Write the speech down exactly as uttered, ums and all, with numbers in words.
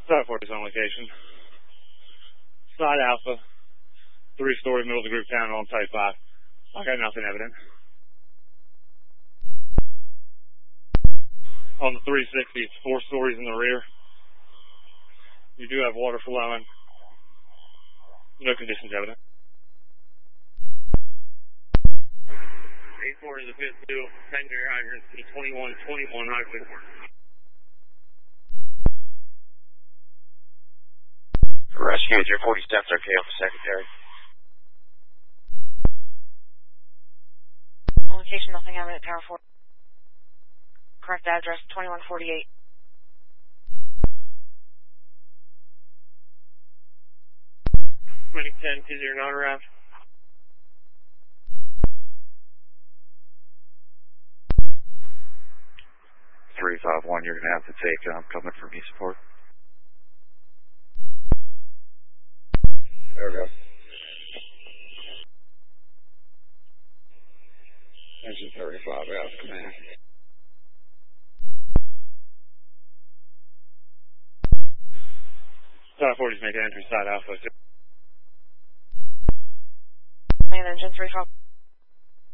Side forty is on location. Side Alpha, three-story, middle of the group town on site five. I got nothing evident. On the three sixty, it's four stories in the rear. You do have water flowing. No conditions evident. eight four to the fifth two, secondary hydrant, twenty-one twenty-one highway. Rescue, zero forty steps, R K O for secretary. On location, nothing evident, Tower four. Correct address, twenty-one forty-eight. Medic ten two zero nine arrived. three five one, you're going to have to take, I'm um, coming from E support. There we go. Engine thirty-five out of command. Side forty is making entry side Alpha. Main engine three five.